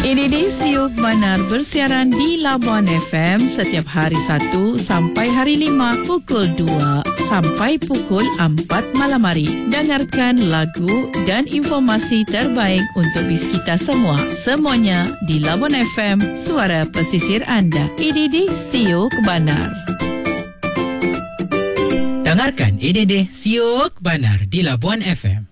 Ini di Siok Banar bersiaran di Labuan FM setiap hari 1 sampai hari 5 pukul 2 sampai pukul 4 malam hari. Dengarkan lagu dan informasi terbaik untuk bis kita semua. Semuanya di Labuan FM, suara pesisir anda. Ini di Siok Banar. Dengarkan ini di Siok Banar di Labuan FM.